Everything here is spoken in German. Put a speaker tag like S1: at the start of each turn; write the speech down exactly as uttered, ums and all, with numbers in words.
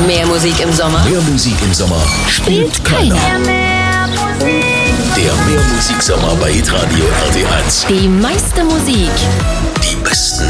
S1: Mehr Musik im Sommer.
S2: Mehr Musik im Sommer
S1: Spielt keiner.
S2: Der Mehr Musik Sommer bei Hitradio R T eins.
S1: Die meiste Musik.
S2: Die besten